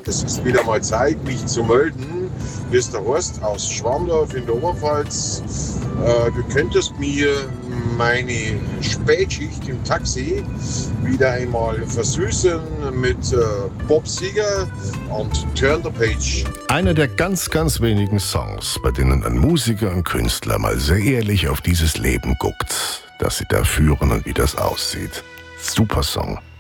Es ist wieder mal Zeit, mich zu melden. Hier ist der Horst aus Schwandorf in der Oberpfalz. Du könntest mir meine Spätschicht im Taxi wieder einmal versüßen mit Bob Seger und Turn the Page. Einer der ganz, ganz wenigen Songs, bei denen ein Musiker und Künstler mal sehr ehrlich auf dieses Leben guckt, das sie da führen und wie das aussieht. Super Song.